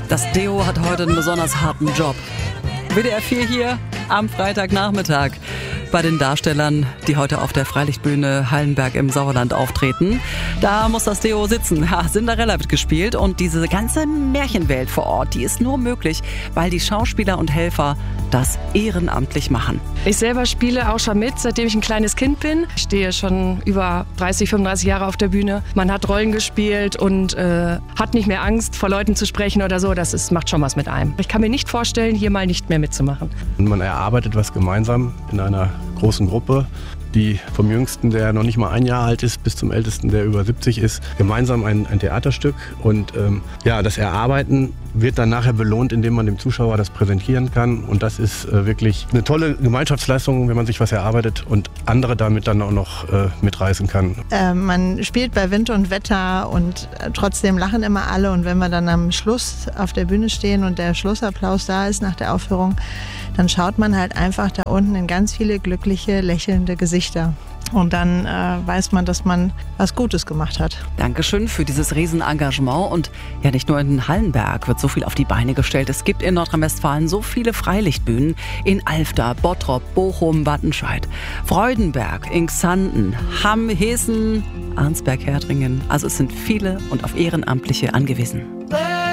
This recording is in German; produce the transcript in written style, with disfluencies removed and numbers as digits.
Das Deo hat heute einen besonders harten Job. WDR 4 hier am Freitagnachmittag bei den Darstellern, die heute auf der Freilichtbühne Hallenberg im Sauerland auftreten. Da muss das Deo sitzen. Ja, Cinderella wird gespielt und diese ganze Märchenwelt vor Ort, die ist nur möglich, weil die Schauspieler und Helfer das ehrenamtlich machen. Ich selber spiele auch schon mit, seitdem ich ein kleines Kind bin. Ich stehe schon über 30, 35 Jahre auf der Bühne. Man hat Rollen gespielt und hat nicht mehr Angst, vor Leuten zu sprechen oder so. Macht schon was mit einem. Ich kann mir nicht vorstellen, hier mal nicht mehr mitzumachen. Man erarbeitet was gemeinsam in einer großen Gruppe, die vom Jüngsten, der noch nicht mal 1 Jahr alt ist, bis zum Ältesten, der über 70 ist, gemeinsam ein Theaterstück. Und das Erarbeiten wird dann nachher belohnt, indem man dem Zuschauer das präsentieren kann. Und das ist wirklich eine tolle Gemeinschaftsleistung, wenn man sich was erarbeitet und andere damit dann auch noch mitreißen kann. Man spielt bei Wind und Wetter und trotzdem lachen immer alle. Und wenn wir dann am Schluss auf der Bühne stehen und der Schlussapplaus da ist nach der Aufführung, dann schaut man halt einfach da unten in ganz viele glückliche, lächelnde Gesichter. Und dann weiß man, dass man was Gutes gemacht hat. Dankeschön für dieses Riesenengagement. Und ja, nicht nur in Hallenberg wird so viel auf die Beine gestellt. Es gibt in Nordrhein-Westfalen so viele Freilichtbühnen in Alfter, Bottrop, Bochum, Wattenscheid, Freudenberg, Xanten, Hamm, Hessen, Arnsberg, Herdringen. Also es sind viele und auf Ehrenamtliche angewiesen.